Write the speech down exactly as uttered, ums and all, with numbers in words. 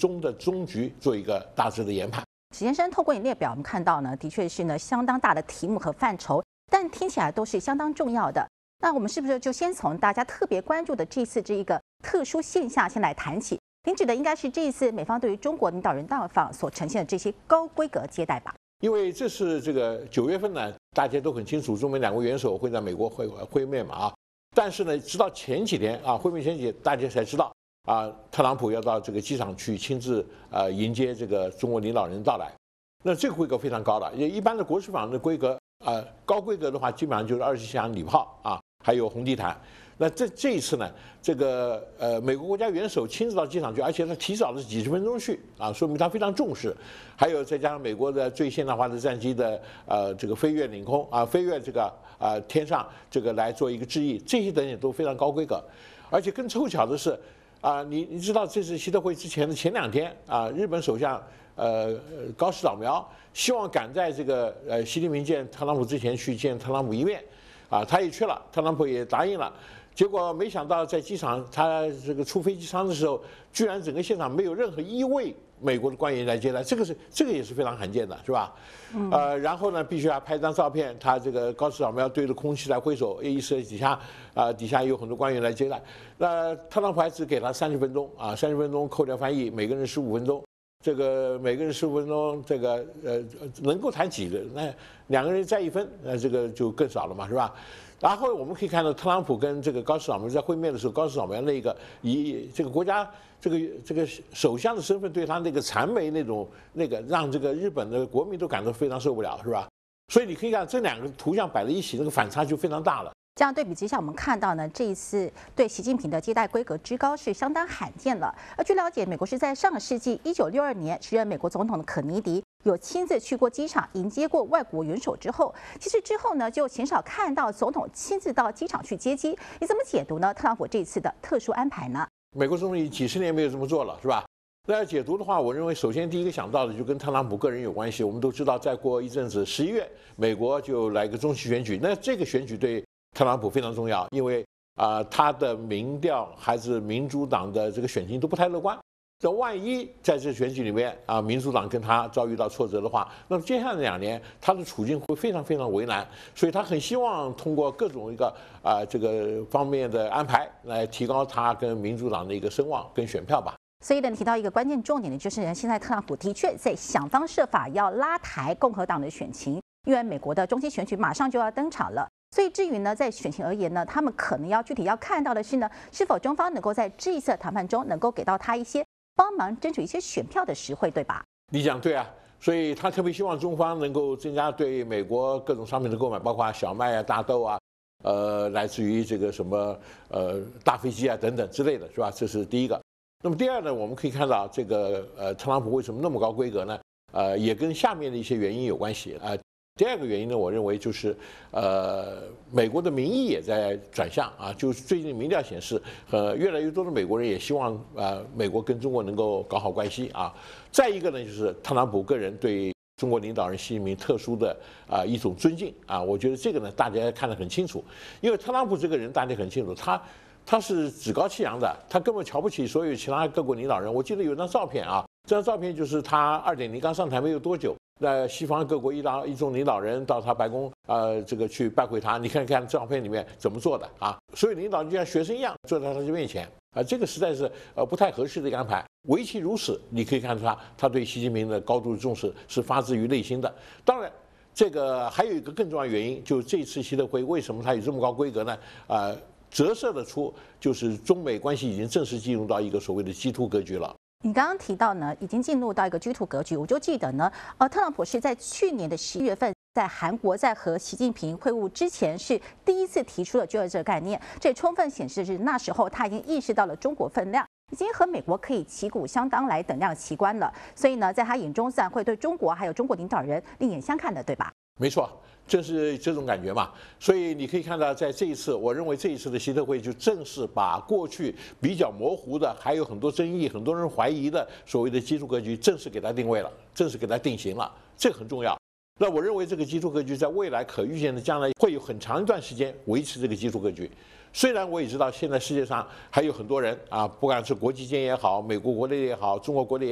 中的终局做一个大致的研判。 史先生透过你列表，我们看到呢，的确是呢相当大的题目和范畴，但听起来都是相当重要的。那我们是不是就先从大家特别关注的这次这一个特殊现象先来谈起？您指的应该是这一次美方对于中国领导人到访所呈现的这些高规格接待吧？因为这是这个九月份呢，大家都很清楚，中美两国元首会在美国会会面嘛啊。但是呢，直到前几天啊，会面前几天，大家才知道啊，特朗普要到这个机场去亲自呃迎接这个中国领导人到来。那这个规格非常高的，因为一般的国事访的规格，呃，高规格的话，基本上就是二十箱礼炮啊，还有红地毯。那这这一次呢，这个呃美国国家元首亲自到机场去，而且他提早了几十分钟去啊，说明他非常重视。还有再加上美国的最现代化的战机的呃这个飞越领空啊，飞越这个啊、呃、天上这个来做一个致意，这些等等都非常高规格。而且更凑巧的是啊，你你知道这次习特会之前的前两天啊，日本首相呃高市早苗希望赶在这个呃习近平见特朗普之前去见特朗普一面啊，他也去了，特朗普也答应了。结果没想到在机场，他这个出飞机舱的时候，居然整个现场没有任何一位美国的官员来接待，这个是这个也是非常罕见的，是吧？嗯、呃，然后呢，必须要拍张照片，他这个高市早苗对着空气来挥手，意思底下啊、呃、底下有很多官员来接待。那特朗普还只给他三十分钟啊，三十分钟扣掉翻译，每个人十五分钟。这个每个人十五分钟，这个呃能够谈几个？那两个人再一分，那这个就更少了嘛，是吧？然后我们可以看到，特朗普跟这个高市早苗在会面的时候，高市早苗那个以这个国家这个这个首相的身份对他那个谄媚那种那个，让这个日本的国民都感到非常受不了，是吧？所以你可以看这两个图像摆在一起，那个反差就非常大了。这样对比之下，我们看到呢，这一次对习近平的接待规格之高是相当罕见了。而据了解，美国是在上个世纪一九六二年时任美国总统的肯尼迪有亲自去过机场迎接过外国元首之后，其实之后呢就鲜少看到总统亲自到机场去接机。你怎么解读呢？特朗普这次的特殊安排呢？美国总统几十年没有这么做了，是吧？那要解读的话，我认为首先第一个想到的就跟特朗普个人有关系。我们都知道，再过一阵子十一月，美国就来个中期选举，那这个选举对特朗普非常重要，因为啊、呃，他的民调还是民主党的这个选情都不太乐观。这万一在这选举里面啊，民主党跟他遭遇到挫折的话，那么接下来两年他的处境会非常非常为难。所以他很希望通过各种一个啊、呃、这个方面的安排来提高他跟民主党的一个声望跟选票吧。所以呢，提到一个关键重点的就是呢，现在特朗普的确在想方设法要拉抬共和党的选情，因为美国的中期选举马上就要登场了。所以至于呢，在选情而言呢，他们可能要具体要看到的是呢，是否中方能够在这一次谈判中能够给到他一些帮忙争取一些选票的实惠，对吧？你讲对啊，所以他特别希望中方能够增加对美国各种商品的购买，包括小麦啊、大豆啊，呃，来自于这个什么呃大飞机啊等等之类的，是吧？这是第一个。那么第二呢，我们可以看到这个呃，特朗普为什么那么高规格呢？呃，也跟下面的一些原因有关系啊。呃第二个原因呢，我认为就是，呃，美国的民意也在转向啊，就是最近民调显示，呃，越来越多的美国人也希望呃，美国跟中国能够搞好关系啊。再一个呢，就是特朗普个人对中国领导人习近平特殊的啊、呃、一种尊敬啊，我觉得这个呢，大家看得很清楚，因为特朗普这个人大家很清楚，他他是趾高气扬的，他根本瞧不起所有其他各国领导人。我记得有张照片啊，这张照片就是他二点零刚上台没有多久。那西方各国一大一众领导人到他白宫，呃，这个去拜会他，你看看照片里面怎么做的啊？所有领导人就像学生一样坐在他面前啊，这个实在是呃不太合适的一个安排。唯其如此，你可以看出他他对习近平的高度重视是发自于内心的。当然，这个还有一个更重要的原因，就这次习特会为什么它有这么高规格呢？呃，折射得出就是中美关系已经正式进入到一个所谓的 G 二 格局了。你刚刚提到呢，已经进入到一个 G 二 格局，我就记得呢，呃，特朗普是在去年的十一月份，在韩国在和习近平会晤之前，是第一次提出了 G 二 这个概念，这也充分显示是那时候他已经意识到了中国分量，已经和美国可以旗鼓相当来等量齐观了。所以呢，在他眼中自然会对中国还有中国领导人另眼相看的，对吧？没错。正是这种感觉嘛，所以你可以看到，在这一次，我认为这一次的习特会就正式把过去比较模糊的，还有很多争议、很多人怀疑的所谓的基础格局，正式给它定位了，正式给它定型了，这个很重要。那我认为这个基础格局在未来可预见的将来会有很长一段时间维持这个基础格局。虽然我也知道现在世界上还有很多人啊，不管是国际间也好，美国国内也好，中国国内也好。